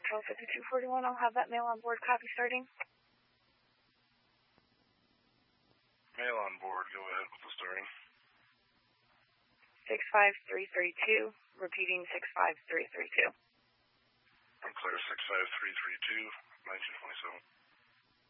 Hotel 5241. I'll have that mail on board copy starting. Mail on board. Go ahead with the starting. 65332. Repeating 65332. I'm clear. 65332. 1927.